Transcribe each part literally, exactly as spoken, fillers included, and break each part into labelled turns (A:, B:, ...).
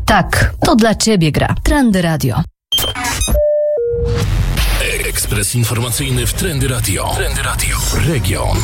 A: Tak, to dla Ciebie gra. Trendy Radio.
B: Ekspres informacyjny w Trendy Radio. Trendy Radio. Region.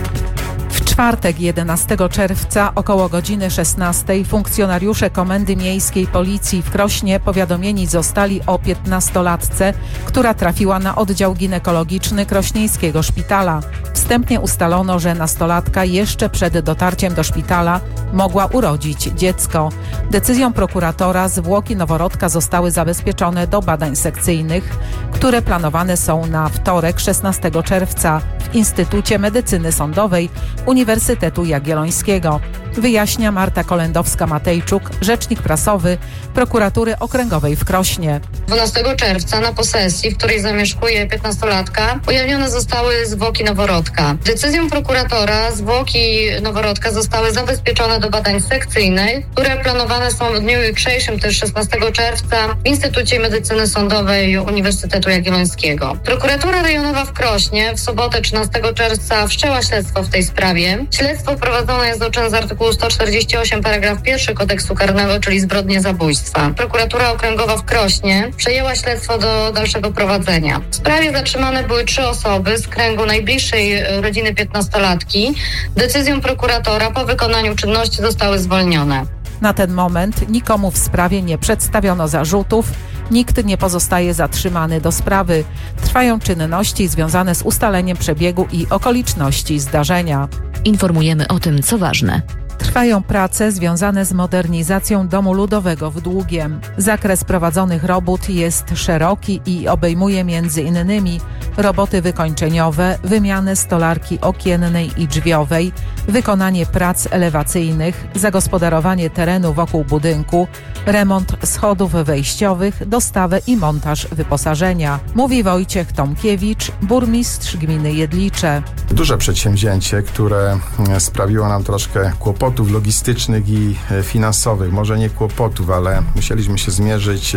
C: W czwartek jedenastego czerwca około godziny szesnastej funkcjonariusze Komendy Miejskiej Policji w Krośnie powiadomieni zostali o piętnastolatce, która trafiła na oddział ginekologiczny Krośnieńskiego Szpitala. Wstępnie ustalono, że nastolatka jeszcze przed dotarciem do szpitala mogła urodzić dziecko. Decyzją prokuratora zwłoki noworodka zostały zabezpieczone do badań sekcyjnych, które planowane są na wtorek szesnastego czerwca w Instytucie Medycyny Sądowej Uniwersytetu Jagiellońskiego. Wyjaśnia Marta Kolendowska-Matejczuk, rzecznik prasowy Prokuratury Okręgowej w Krośnie.
D: dwunastego czerwca na posesji, w której zamieszkuje piętnastolatka, ujawnione zostały zwłoki noworodka. Decyzją prokuratora zwłoki noworodka zostały zabezpieczone do badań sekcyjnych, które planowane są w dniu jutrzejszym, też szesnastego czerwca, w Instytucie Medycyny Sądowej Uniwersytetu Jagiellońskiego. Prokuratura Rejonowa w Krośnie w sobotę trzynastego czerwca wszczęła śledztwo w tej sprawie. Śledztwo prowadzone jest do czynu z artykułu sto czterdzieści osiem paragraf pierwszy Kodeksu Karnego, czyli zbrodnie zabójstwa. Prokuratura Okręgowa w Krośnie przejęła śledztwo do dalszego prowadzenia. W sprawie zatrzymane były trzy osoby z kręgu najbliższej rodziny piętnastolatki. Decyzją prokuratora po wykonaniu czynności zostały zwolnione.
C: Na ten moment nikomu w sprawie nie przedstawiono zarzutów, nikt nie pozostaje zatrzymany do sprawy. Trwają czynności związane z ustaleniem przebiegu i okoliczności zdarzenia.
A: Informujemy o tym, co ważne.
C: Trwają prace związane z modernizacją Domu Ludowego w Długiem. Zakres prowadzonych robót jest szeroki i obejmuje między innymi roboty wykończeniowe, wymianę stolarki okiennej i drzwiowej, wykonanie prac elewacyjnych, zagospodarowanie terenu wokół budynku, remont schodów wejściowych, dostawę i montaż wyposażenia. Mówi Wojciech Tomkiewicz, burmistrz gminy Jedlicze.
E: Duże przedsięwzięcie, które sprawiło nam troszkę kłopotów logistycznych i finansowych. Może nie kłopotów, ale musieliśmy się zmierzyć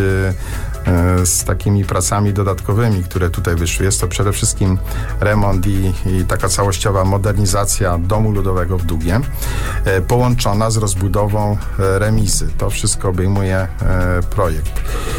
E: z takimi pracami dodatkowymi, które tutaj wyszły. Jest to przede wszystkim remont i, i taka całościowa modernizacja Domu Ludowego w Długiem, połączona z rozbudową remizy. To wszystko obejmuje projekt.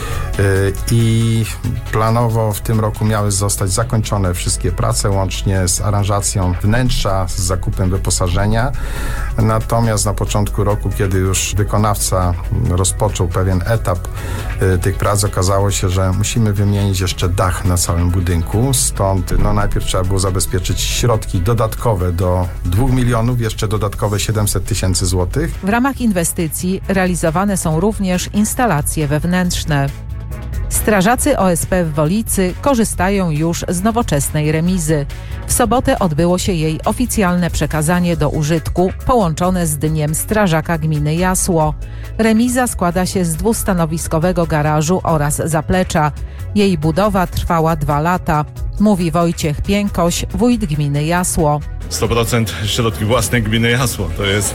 E: I planowo w tym roku miały zostać zakończone wszystkie prace, łącznie z aranżacją wnętrza, z zakupem wyposażenia. Natomiast na początku roku, kiedy już wykonawca rozpoczął pewien etap tych prac, okazało się, że musimy wymienić jeszcze dach na całym budynku. Stąd no, najpierw trzeba było zabezpieczyć środki dodatkowe do dwóch milionów, jeszcze dodatkowe siedemset tysięcy złotych.
C: W ramach inwestycji realizowane są również instalacje wewnętrzne. Strażacy O S P w Wolicy korzystają już z nowoczesnej remizy. W sobotę odbyło się jej oficjalne przekazanie do użytku, połączone z Dniem Strażaka Gminy Jasło. Remiza składa się z dwustanowiskowego garażu oraz zaplecza. Jej budowa trwała dwa lata, mówi Wojciech Piękoś, wójt gminy Jasło.
F: sto procent środki własne gminy Jasło. To jest